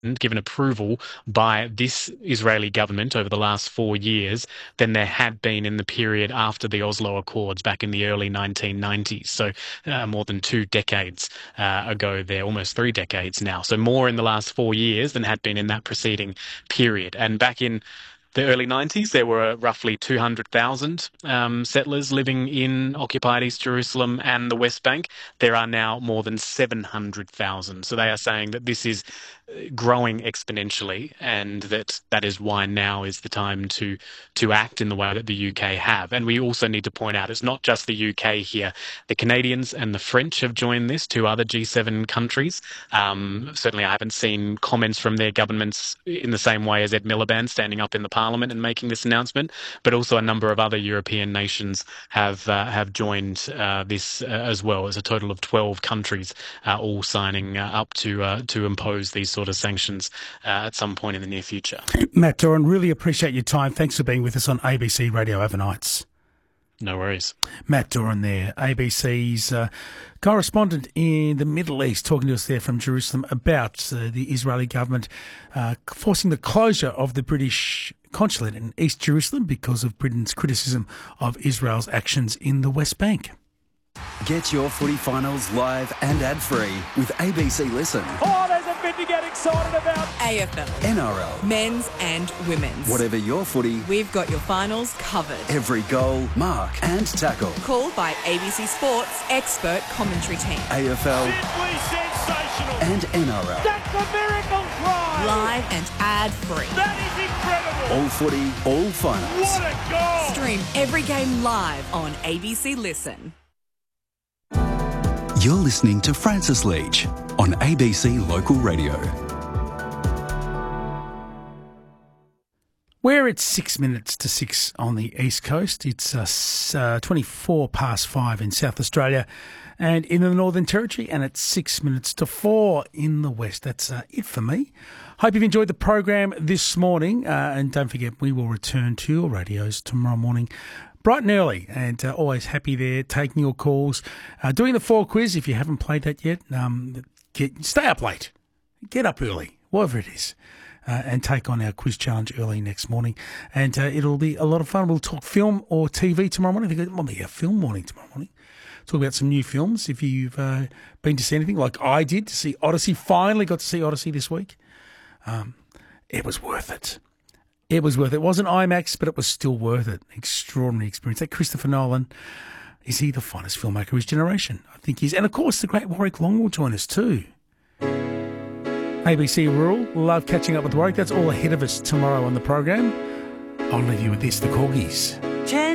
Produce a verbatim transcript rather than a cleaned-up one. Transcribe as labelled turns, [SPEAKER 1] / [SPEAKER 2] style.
[SPEAKER 1] given approval by this Israeli government over the last four years than there had been in the period after the Oslo Accords back in the early nineteen nineties. So uh, more than two decades uh, ago there, almost three decades now. So more in the last four years than had been in that preceding period. And back in the early nineties, there were roughly two hundred thousand um, settlers living in occupied East Jerusalem and the West Bank. There are now more than seven hundred thousand. So they are saying that this is growing exponentially, and that that is why now is the time to to act in the way that the U K have. And we also need to point out it's not just the U K here. The Canadians and the French have joined this, two other G seven countries. Um, certainly I haven't seen comments from their governments in the same way as Ed Miliband standing up in the Parliament and making this announcement, but also a number of other European nations have uh, have joined uh, this uh, as well. As a total of twelve countries uh, all signing uh, up to uh, to impose these sort of sanctions uh, at some point in the near future.
[SPEAKER 2] Matt Doran, really appreciate your time. Thanks for being with us on A B C Radio Overnights.
[SPEAKER 1] No worries.
[SPEAKER 2] Matt Doran there, A B C's uh, correspondent in the Middle East, talking to us there from Jerusalem about uh, the Israeli government uh, forcing the closure of the British consulate in East Jerusalem because of Britain's criticism of Israel's actions in the West Bank.
[SPEAKER 3] Get your footy finals live and ad-free with A B C Listen.
[SPEAKER 4] Oh, there's a bit to get excited about.
[SPEAKER 5] A F L,
[SPEAKER 3] N R L,
[SPEAKER 5] men's and women's.
[SPEAKER 3] Whatever your footy,
[SPEAKER 5] We've got your finals covered.
[SPEAKER 3] every goal, mark and tackle.
[SPEAKER 5] Called by A B C Sports expert commentary team.
[SPEAKER 3] A F L
[SPEAKER 4] Simply sensational.
[SPEAKER 3] and N R L.
[SPEAKER 4] That's a miracle try.
[SPEAKER 5] Live and ad-free.
[SPEAKER 4] That is incredible.
[SPEAKER 3] All footy, all finals.
[SPEAKER 4] What a goal.
[SPEAKER 5] Stream every game live on A B C Listen.
[SPEAKER 3] You're listening to Francis Leach on A B C Local Radio.
[SPEAKER 2] Where it's six minutes to six on the East Coast, it's uh, uh, twenty-four past five in South Australia and in the Northern Territory, and it's six minutes to four in the West. That's uh, it for me. Hope you've enjoyed the program this morning, uh, and don't forget we will return to your radios tomorrow morning bright and early, and uh, always happy there, taking your calls, uh, doing the four quiz if you haven't played that yet. Um, get, stay up late, get up early, whatever it is, uh, and take on our quiz challenge early next morning. And uh, it'll be a lot of fun. We'll talk film or T V tomorrow morning. I think it might be a film morning tomorrow morning. Talk about some new films if you've uh, been to see anything, like I did, to see Odyssey. Finally got to see Odyssey this week. Um, it was worth it. It was worth it. It wasn't IMAX, but it was still worth it. Extraordinary experience. That Christopher Nolan, is he the finest filmmaker of his generation? I think he is. And, of course, the great Warwick Long will join us too. A B C Rural, love catching up with Warwick. That's all ahead of us tomorrow on the program. I'll leave you with this, the Corgis.